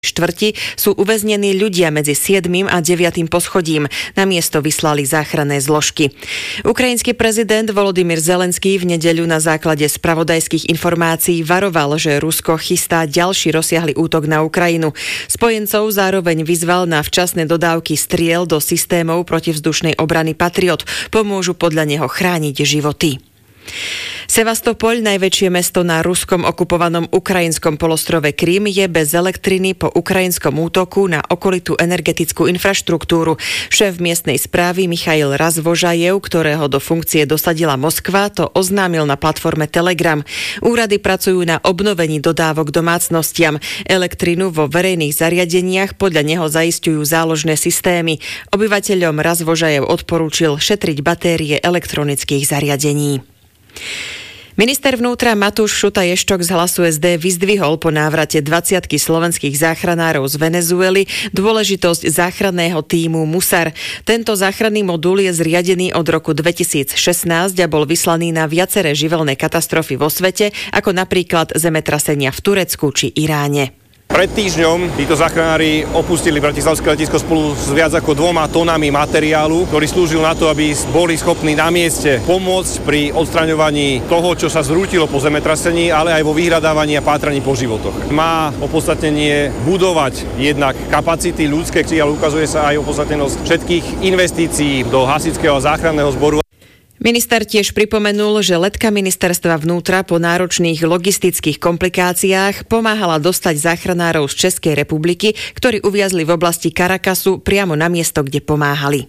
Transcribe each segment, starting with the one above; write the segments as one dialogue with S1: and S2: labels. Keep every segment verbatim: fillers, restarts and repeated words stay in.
S1: štvrti sú uväznení ľudia medzi siedmym a deviatym poschodím. Na miesto vyslali záchranné zložky. Ukrajinský prezident Volodymyr Zelenský v nedeľu na základe spravodajských informácií varoval, že Rusko chystá ďalší rozsiahly útok na Ukrajinu. Spojencov zároveň vyzval na včasné dodávky striel do systémov protivzdušnej obrany Patriot. Pomôžu podľa neho chrániť životy. Sevastopol, najväčšie mesto na ruskom okupovanom ukrajinskom polostrove Krym, je bez elektriny po ukrajinskom útoku na okolitú energetickú infraštruktúru. Šéf miestnej správy Michail Razvožajev, ktorého do funkcie dosadila Moskva, to oznámil na platforme Telegram. Úrady pracujú na obnovení dodávok domácnostiam. Elektrinu vo verejných zariadeniach podľa neho zaisťujú záložné systémy. Obyvateľom Razvožajev odporúčil šetriť batérie elektronických zariadení. Minister vnútra Matúš Šuta-Ješčok z Hlasu es dé vyzdvihol po návrate dvadsiatky slovenských záchranárov z Venezuely dôležitosť záchranného tímu Musar. Tento záchranný modul je zriadený od roku dvetisícšestnásť a bol vyslaný na viaceré živelné katastrofy vo svete, ako napríklad zemetrasenia v Turecku či Iráne.
S2: Pred týždňom títo záchranári opustili bratislavské letisko spolu s viac ako dvoma tonami materiálu, ktorý slúžil na to, aby boli schopní na mieste pomôcť pri odstraňovaní toho, čo sa zrútilo po zemetrasení, ale aj vo vyhľadávaní a pátraní po životoch. Má opodstatnenie budovať jednak kapacity ľudské, ale ukazuje sa aj opodstatnenosť všetkých investícií do hasičského a záchranného zboru.
S1: Minister tiež pripomenul, že letka ministerstva vnútra po náročných logistických komplikáciách pomáhala dostať záchranárov z Českej republiky, ktorí uviazli v oblasti Caracasu priamo na miesto, kde pomáhali.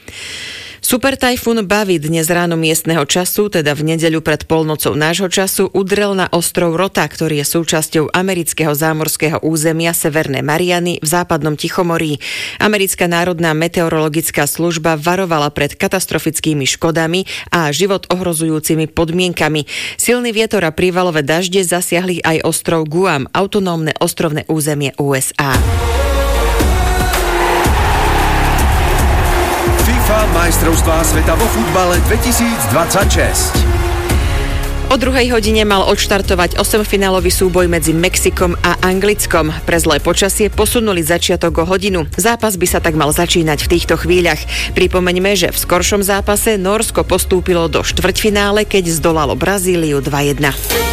S1: Supertajfún Bavi dnes ráno miestneho času, teda v nedeľu pred polnocou nášho času, udrel na ostrov Rota, ktorý je súčasťou amerického zámorského územia Severné Mariany v západnom Tichomorí. Americká národná meteorologická služba varovala pred katastrofickými škodami a život ohrozujúcimi podmienkami. Silný vietor a prívalové dažde zasiahli aj ostrov Guam, autonómne ostrovné územie ú es á.
S3: Majstrovstvá sveta vo futbale dvetisícdvadsaťšesť.
S1: O druhej hodine mal odštartovať osemfinálový súboj medzi Mexikom a Anglickom. Pre zlé počasie posunuli začiatok o hodinu. Zápas by sa tak mal začínať v týchto chvíľach. Pripomeňme, že v skoršom zápase Nórsko postúpilo do štvrťfinále, keď zdolalo Brazíliu dva jedna.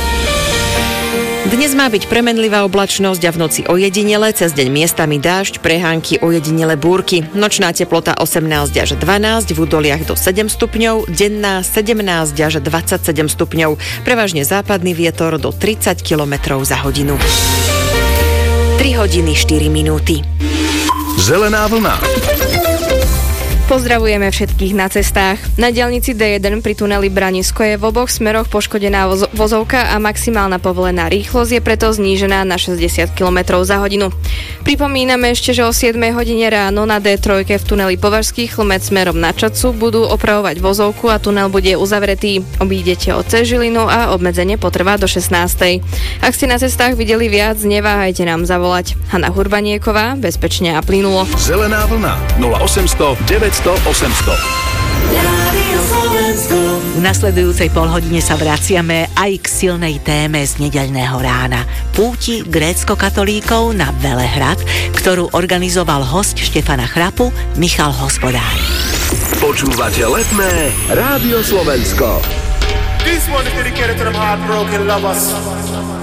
S1: Dnes má byť premenlivá oblačnosť a v noci ojedinele, cez deň miestami dážď, prehánky, ojedinele búrky. Nočná teplota osemnásť až dvanásť, v údoliach do sedem stupňov, denná sedemnásť až dvadsaťsedem stupňov. Prevažne západný vietor do tridsať kilometrov za hodinu. tri hodiny štyri minúty.
S3: Zelená vlna.
S4: Pozdravujeme všetkých na cestách. Na diaľnici dé jeden pri tuneli Branisko je v oboch smeroch poškodená voz- vozovka a maximálna povolená rýchlosť je preto znížená na šesťdesiat kilometrov za hodinu. Pripomíname ešte, že o siedmej hodine ráno na dé tri v tuneli Považský Chlmec smerom na Čacu budú opravovať vozovku a tunel bude uzavretý. Obídete od cez Žilinu a obmedzenie potrvá do šestnástej. Ak ste na cestách videli viac, neváhajte nám zavolať. Hanna Hurbanieková, bezpečne a plynulo.
S3: Zelená vlna nula osemsto deväťsto osemsto.
S5: V nasledujúcej polhodine sa vraciame aj k silnej téme z nedeľného rána. Púti grécko-katolíkov na Velehrad, ktorú organizoval hosť Štefana Chrapu, Michal Hospodár.
S3: Počúvate Letné Rádio Slovensko.
S6: This one is dedicated to them heartbroken lovers.